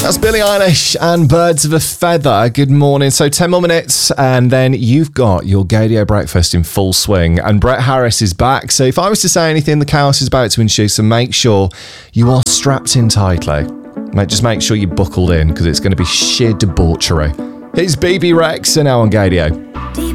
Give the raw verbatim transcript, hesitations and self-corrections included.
That's Billie Eilish and Birds of a Feather. Good morning. So ten more minutes and then you've got your Gaydio breakfast in full swing and Brett Harris is back. So if I was to say anything the chaos is about to ensue, so make sure you are strapped in tightly. Mate, just make sure you're buckled in because it's going to be sheer debauchery. It's B B Rex and now on Gaydio.